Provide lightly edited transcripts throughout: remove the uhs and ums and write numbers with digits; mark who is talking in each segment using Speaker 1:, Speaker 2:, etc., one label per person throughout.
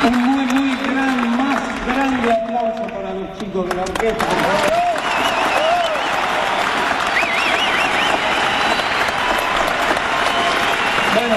Speaker 1: Un más grande aplauso para los chicos de la orquesta, por favor. Bueno,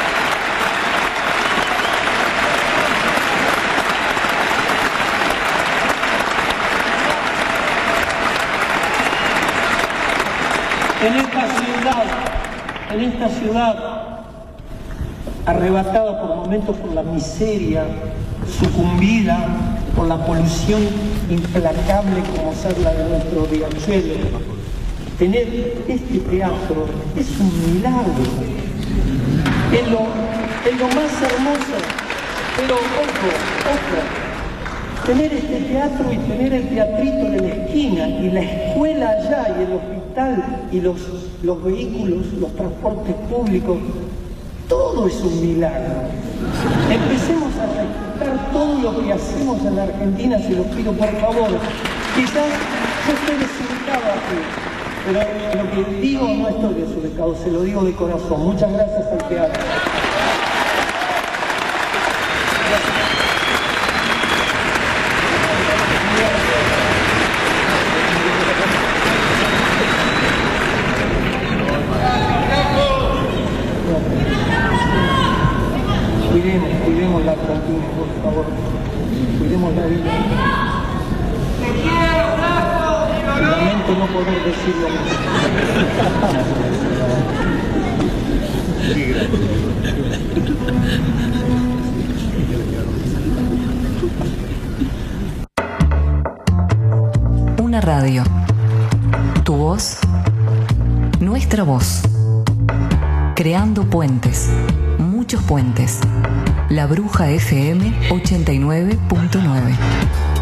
Speaker 1: en esta ciudad, arrebatada por momentos por la miseria, sucumbida por la polución implacable como ser la de nuestro riachuelo, tener este teatro es un milagro, es lo más hermoso. Pero ojo, tener este teatro y tener el teatrito de la esquina y la escuela allá y el hospital y los vehículos, los transportes públicos, todo es un milagro. Empecemos a respetar todo lo que hacemos en la Argentina, se los pido por favor. Quizás yo estoy desubicado aquí, pero lo que digo no estoy desubicado, se lo digo de corazón. Muchas gracias al teatro. Cuidemos la Argentina, por favor. Cuidemos la vida. Lamento no poder decirlo
Speaker 2: más. Una radio. Tu voz. Nuestra voz. Creando puentes. Muchos puentes. La Bruja FM 89.9.